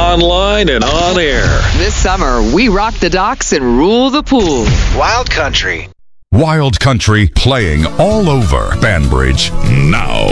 online and on air. This summer, we rock the docks and rule the pool. Wild Country. Wild Country playing all over Banbridge now.